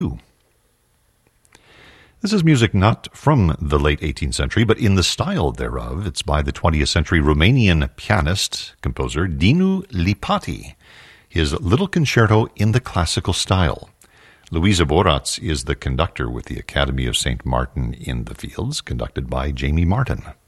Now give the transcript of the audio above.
This is music not from the late 18th century, but in the style thereof. It's by the 20th century Romanian pianist, composer Dinu Lipati, his Little Concerto in the Classical Style. Luisa Borac is the conductor with the Academy of St. Martin in the Fields, conducted by Jamie Martin.